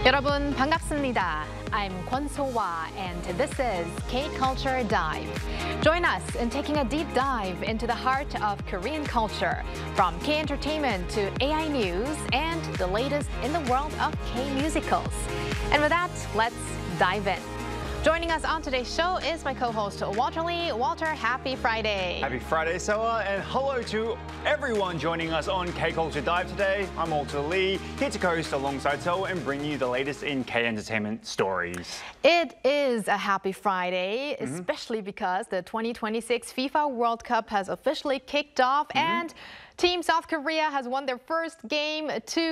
여러분 반갑습니다. I'm Kwon So-hwa and this is K-Culture Dive. Join us in taking a deep dive into the heart of Korean culture, from K-entertainment to AI news and the latest in the world of K-musicals. And with that, let's dive in. Joining us on today's show is my co-host Walter Lee. Walter, happy Friday. Happy Friday, Soa, and hello to everyone joining us on K-Culture Dive today. I'm Walter Lee, here to co-host alongside Soa and bring you the latest in K-entertainment stories. It is a happy Friday, especially because the 2026 FIFA World Cup has officially kicked off and Team South Korea has won their first game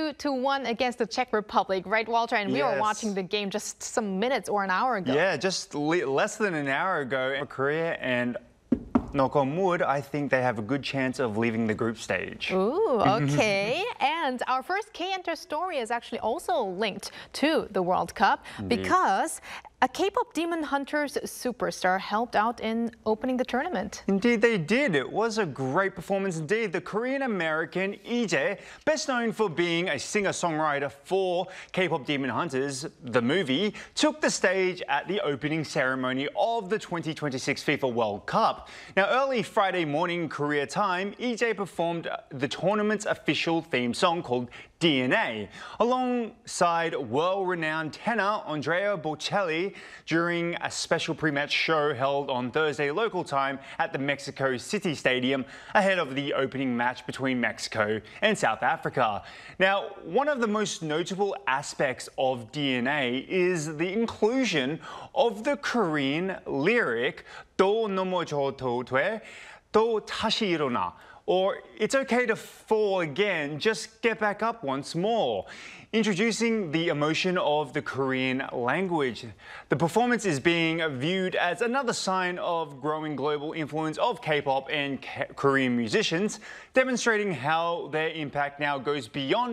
2-1 against the Czech Republic, right, Walter? And we were watching the game just some minutes or an hour ago. Yeah, just less than an hour ago. For Korea and knock on wood, I think they have a good chance of leaving the group stage. Ooh, okay. And our first K-Enter story is actually also linked to the World Cup because a K-pop Demon Hunters superstar helped out in opening the tournament. Indeed, they did. It was a great performance indeed. The Korean-American Lee Jae, best known for being a singer-songwriter for K-pop Demon Hunters, the movie, took the stage at the opening ceremony of the 2026 FIFA World Cup. Now, early Friday morning Korea time, Lee Jae performed the tournament's official theme song called DNA, alongside world-renowned tenor Andrea Bocelli during a special pre-match show held on Thursday local time at the Mexico City Stadium ahead of the opening match between Mexico and South Africa. Now, one of the most notable aspects of DNA is the inclusion of the Korean lyric 또 넘어져도 돼, 또 다시 일어나. Or, it's okay to fall again, just get back up once more. Introducing the emotion of the Korean language. The performance is being viewed as another sign of growing global influence of K-pop and Korean musicians, demonstrating how their impact now goes beyond